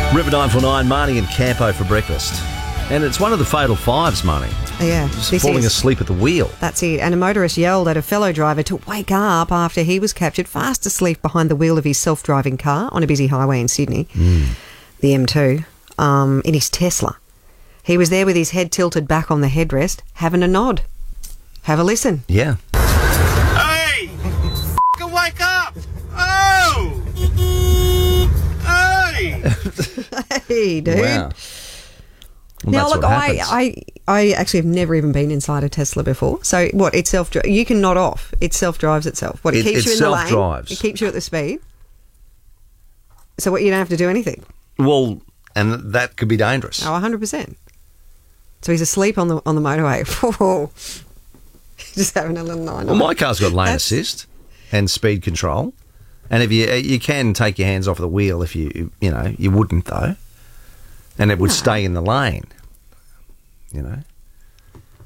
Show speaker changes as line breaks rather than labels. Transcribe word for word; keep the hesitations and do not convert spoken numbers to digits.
River nine four nine, Marnie and Campo for breakfast. And it's one of the fatal fives, Marnie.
Yeah.
Just
this
falling
is.
asleep at the wheel.
That's it. And a motorist yelled at a fellow driver to wake up after he was captured fast asleep behind the wheel of his self-driving car on a busy highway in Sydney,
Mm.
the M two, um, in his Tesla. He was there with his head tilted back on the headrest, having a nod. Have a listen.
Yeah.
Hey! F***ing wake up! Oh! Hey!
Hey, dude.
Wow. Well,
Now,
that's
look,
what
I,
happens.
I, I actually have never even been inside a Tesla before. So, what? It self you can nod off. It self drives itself. What? It,
It-
keeps
it
you in the lane.
self-drives.
It keeps you at the speed. So, what? You don't have to do anything.
Well, and that could be dangerous.
Oh, one hundred percent. So he's asleep on the on the motorway. Just having a little nine.
Well, my car's got lane
That's-
assist and speed control, and if you you can take your hands off the wheel if you you know you wouldn't though, and it would
No.
stay in the lane. You know.